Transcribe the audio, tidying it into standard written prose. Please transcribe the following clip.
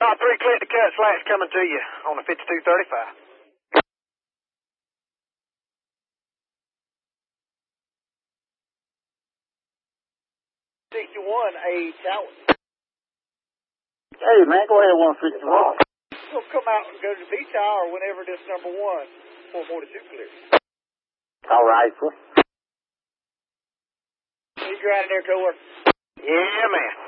Top 3 clear to cut slats coming to you on the 5235. 61, a tower. Hey, man, go ahead, 161. We'll come out and go to the B tower whenever this number 1, 442 clears. All right, sir. You got it there, coworker? Yeah, man.